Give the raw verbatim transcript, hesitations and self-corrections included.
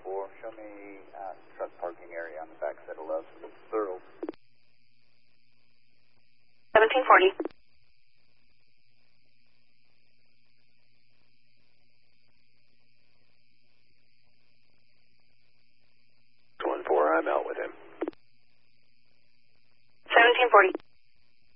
four. Show me uh, truck parking area on the backside of Love. Thorough. seventeen forty.